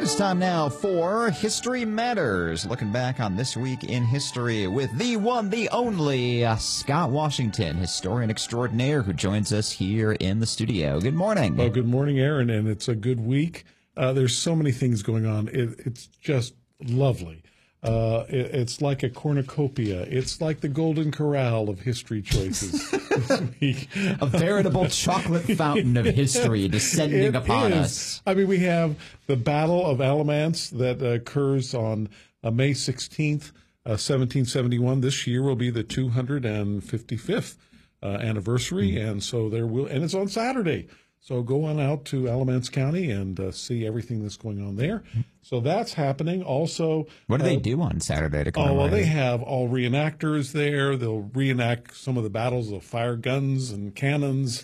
It is time now for History Matters. Looking back on this week in history with the one, the only Scott Washington, historian extraordinaire, who joins us here in the studio. Good morning. Well, good morning, Aaron, and it's a good week. There's so many things going on. It's just lovely. It's like a cornucopia. It's like the Golden Corral of history choices this week. A veritable chocolate fountain of history descending upon us. I mean, we have the Battle of Alamance that occurs on May 16th, 1771. This year will be the 255th anniversary, and so and it's on Saturday. So go on out to Alamance County and see everything that's going on there. So that's happening. Also, what do they do on Saturday to commemorate? Oh, well, they have all reenactors there. They'll reenact some of the battles. They'll fire guns and cannons,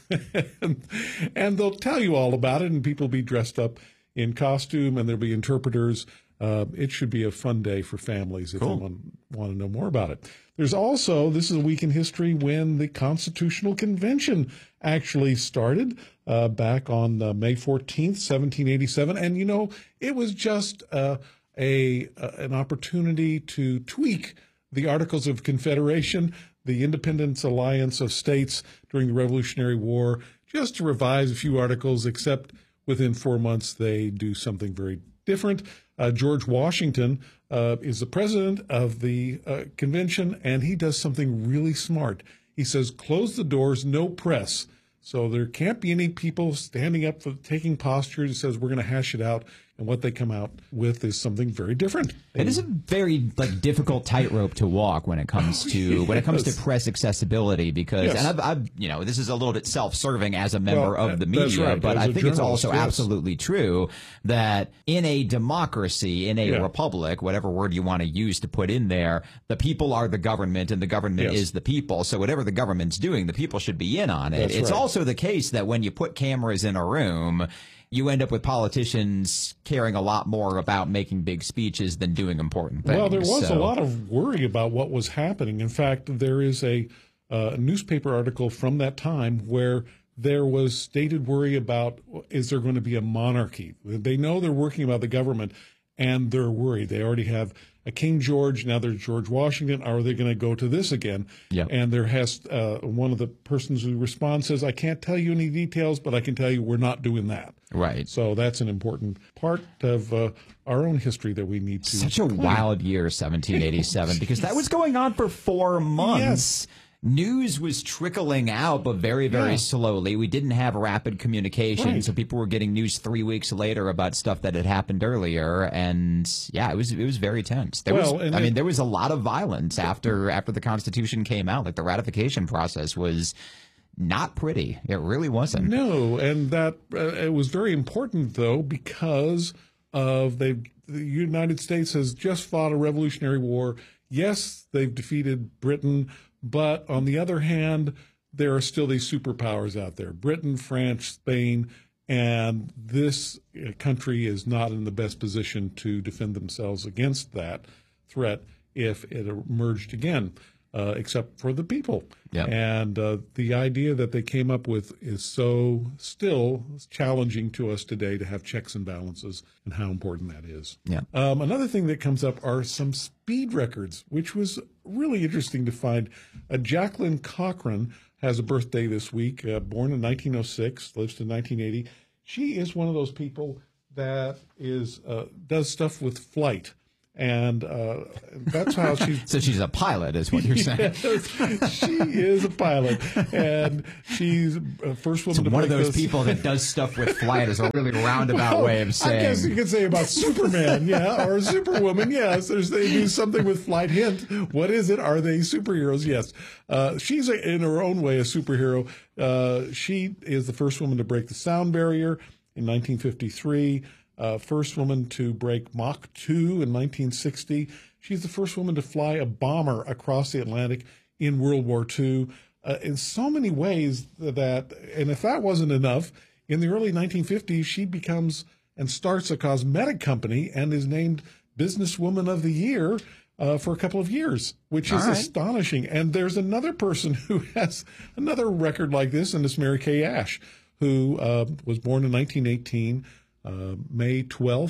and they'll tell you all about it. And people will be dressed up in costume, and there'll be interpreters. It should be a fun day for families if they want to know more about it. There's also, this is a week in history when the Constitutional Convention actually started back on May 14th, 1787. And, you know, it was just an opportunity to tweak the Articles of Confederation, the Independence Alliance of States during the Revolutionary War, just to revise a few articles, except within 4 months they do something very different. George Washington is the president of the convention, and he does something really smart. He says, close the doors, no press. So there can't be any people standing up for taking postures. He says, we're going to hash it out. And what they come out with is something very different. It is a very difficult tightrope to walk when it comes to press accessibility, because and I've this is a little bit self-serving as a member of the media, right, but I think it's also yes. absolutely true that in a democracy, in a republic, whatever word you want to use to put in there, the people are the government and the government is the people. So whatever the government's doing, the people should be in on it. It's also the case that when you put cameras in a room, you end up with politicians caring a lot more about making big speeches than doing important things. Well, there was a lot of worry about what was happening. In fact, there is a newspaper article from that time where there was stated worry about, is there going to be a monarchy? They know they're working about the government, and they're worried. They already have a King George, now there's George Washington. Are they going to go to this again? Yep. And there has one of the persons who responds says, I can't tell you any details, but I can tell you we're not doing that. Right. So that's an important part of our own history that we need to Such a wild year, 1787, because that was going on for 4 months. Yes. News was trickling out, but very, very slowly. We didn't have rapid communication, so people were getting news 3 weeks later about stuff that had happened earlier, and it was very tense. There was a lot of violence after the Constitution came out. Like, the ratification process was not pretty. It really wasn't. No, and that it was very important, though, because of the United States has just fought a Revolutionary War. Yes, they've defeated Britain, but on the other hand, there are still these superpowers out there, Britain, France, Spain, and this country is not in the best position to defend themselves against that threat if it emerged again, except for the people. Yep. And the idea that they came up with is so still challenging to us today, to have checks and balances and how important that is. Yeah. Another thing that comes up are some speed records, which was really interesting to find. Jacqueline Cochran has a birthday this week, born in 1906, lives to 1980. She is one of those people that does stuff with flight. And that's how she's... So she's a pilot, is what you're saying. Yes, she is a pilot. And she's first woman to one break of those people that does stuff with flight is a really roundabout way of saying... I guess you could say about Superman, or Superwoman, yes. They do something with flight. Hint, what is it? Are they superheroes? Yes. She's, in her own way, a superhero. She is the first woman to break the sound barrier in 1953. First woman to break Mach 2 in 1960. She's the first woman to fly a bomber across the Atlantic in World War II. In so many ways that, and if that wasn't enough, in the early 1950s, she becomes and starts a cosmetic company and is named Businesswoman of the Year for a couple of years, which is astonishing. And there's another person who has another record like this, and it's Mary Kay Ash, who was born in 1918. May 12th,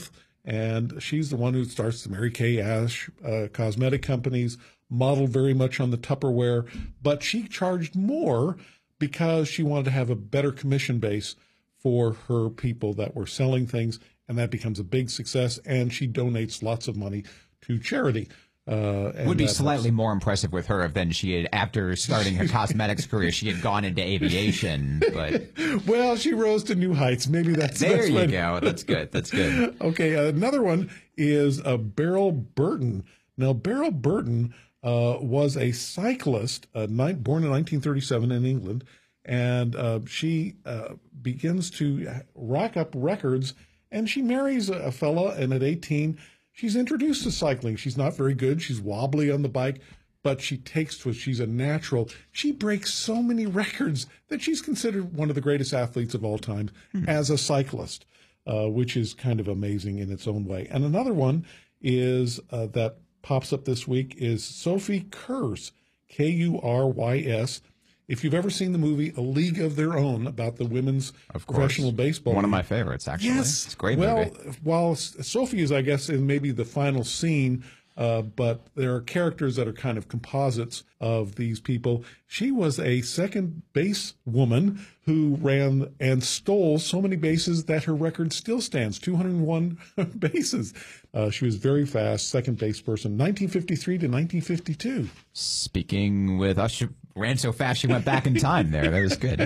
And she's the one who starts the Mary Kay Ash cosmetic companies, modeled very much on the Tupperware. But she charged more because she wanted to have a better commission base for her people that were selling things. And that becomes a big success. And she donates lots of money to charity. Would be slightly more impressive with her if then she had, after starting her cosmetics career, she had gone into aviation. But well, she rose to new heights. Maybe that's there. You go. That's good. That's good. Okay, another one is Beryl Burton. Now, Beryl Burton was a cyclist, born in 1937 in England, and she begins to rack up records. And she marries a fella, and at 18. She's introduced to cycling. She's not very good. She's wobbly on the bike, but she takes to it. She's a natural. She breaks so many records that she's considered one of the greatest athletes of all time as a cyclist, which is kind of amazing in its own way. And another one is that pops up this week is Sophie Kurys, Kurys. If you've ever seen the movie A League of Their Own about the women's professional baseball. One of my favorites, actually. Yes. It's a great movie. While Sophie is, I guess, in maybe the final scene, but there are characters that are kind of composites of these people. She was a second base woman who ran and stole so many bases that her record still stands, 201 bases. She was very fast, second base person, 1953 to 1952. Speaking with us, she ran so fast she went back in time there. That was good.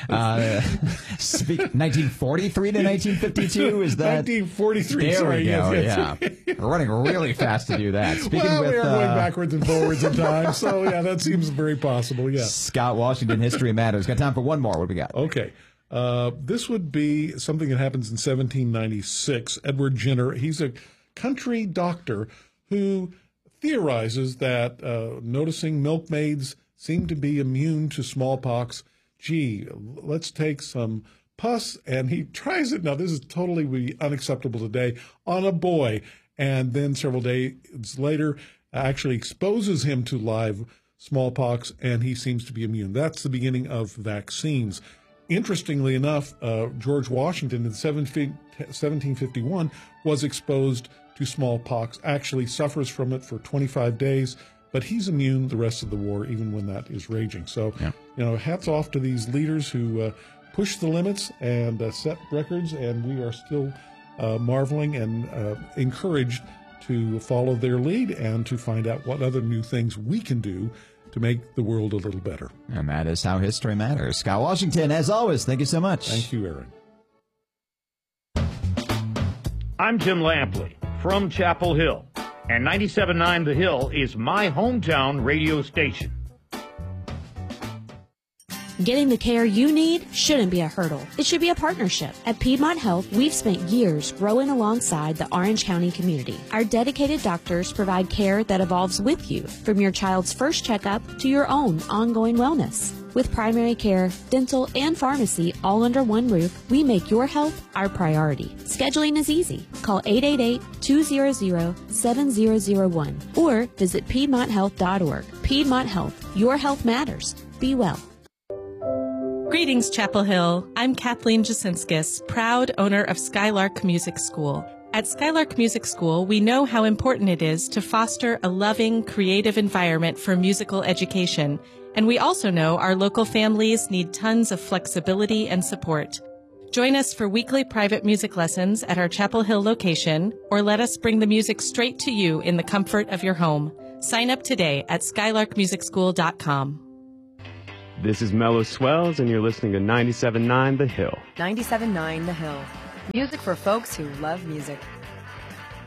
1943 to 1952, is that? 1943, there sorry. We go, yes. Yeah. We're running really fast to do that. We are going backwards and forwards in time, so yeah, that seems very possible, yeah. Scott Washington, History Matters. Got time for one more. What do we got? Okay. This would be something that happens in 1796. Edward Jenner, he's a country doctor who theorizes that noticing milkmaids seem to be immune to smallpox. Gee, let's take some pus, and he tries it. Now, this is totally unacceptable today on a boy, and then several days later actually exposes him to live smallpox, and he seems to be immune. That's the beginning of vaccines. Interestingly enough, George Washington in 1751 was exposed to smallpox, actually suffers from it for 25 days, but he's immune the rest of the war, even when that is raging. So, hats off to these leaders who push the limits and set records, and we are still marveling and encouraged to follow their lead and to find out what other new things we can do to make the world a little better. And that is how history matters. Scott Washington, as always, thank you so much. Thank you, Aaron. I'm Jim Lampley from Chapel Hill, and 97.9 The Hill is my hometown radio station. Getting the care you need shouldn't be a hurdle. It should be a partnership. At Piedmont Health, we've spent years growing alongside the Orange County community. Our dedicated doctors provide care that evolves with you, from your child's first checkup to your own ongoing wellness. With primary care, dental, and pharmacy all under one roof, we make your health our priority. Scheduling is easy. Call 888-200-7001 or visit PiedmontHealth.org. Piedmont Health. Your health matters. Be well. Greetings, Chapel Hill. I'm Kathleen Jasinskis, proud owner of Skylark Music School. At Skylark Music School, we know how important it is to foster a loving, creative environment for musical education. And we also know our local families need tons of flexibility and support. Join us for weekly private music lessons at our Chapel Hill location, or let us bring the music straight to you in the comfort of your home. Sign up today at skylarkmusicschool.com. This is Mellow Swells, and you're listening to 97.9 The Hill. 97.9 The Hill. Music for folks who love music.